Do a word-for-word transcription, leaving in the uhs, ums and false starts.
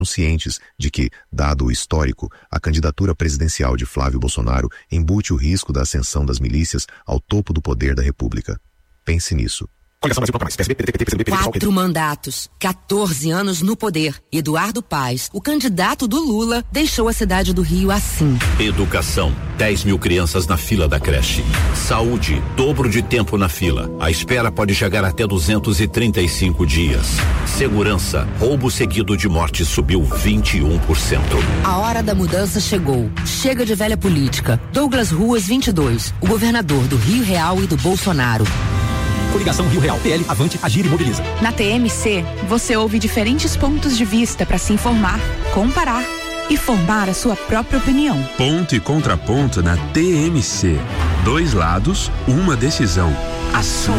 cientes de que, dado o histórico, a candidatura presidencial de Flávio Bolsonaro embute o risco da ascensão das milícias ao topo do poder da República. Pense nisso. Quatro mandatos, quatorze anos no poder. Eduardo Paes, o candidato do Lula, deixou a cidade do Rio assim. Educação, dez mil crianças na fila da creche. Saúde, dobro de tempo na fila. A espera pode chegar até duzentos e trinta e cinco dias. Segurança, roubo seguido de morte subiu vinte e um por cento. A hora da mudança chegou. Chega de velha política. Douglas Ruas vinte e dois, o governador do Rio Real e do Bolsonaro. Coligação Rio Real, P L, Avante, Agir e Mobiliza. Na T M C, você ouve diferentes pontos de vista para se informar, comparar e formar a sua própria opinião. Ponto e contraponto na T M C. Dois lados, uma decisão. A sua